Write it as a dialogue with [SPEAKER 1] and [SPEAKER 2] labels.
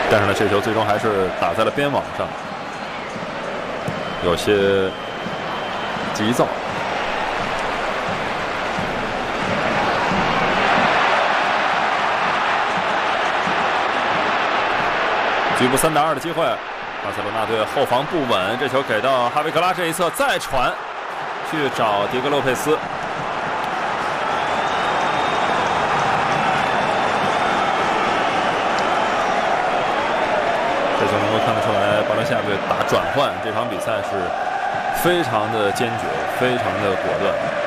[SPEAKER 1] 但是呢，这球最终还是打在了边网上，有些急躁。局部3打2的机会，巴塞罗那队后防不稳，这球给到哈维克拉这一侧，再传去找迭戈洛佩斯。这就能够看得出来，巴伦西亚队打转换这场比赛是非常的坚决，非常的果断。